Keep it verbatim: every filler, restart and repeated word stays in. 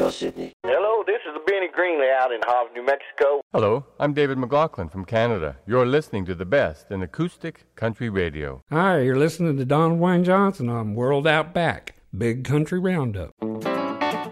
Tell Sydney. Hello, this is Benny Greenley out in Hobbs, New Mexico. Hello, I'm David McLaughlin from Canada. You're listening to the best in acoustic country radio. Hi, you're listening to Don Wayne Johnson on World Out Back, Big Country Roundup.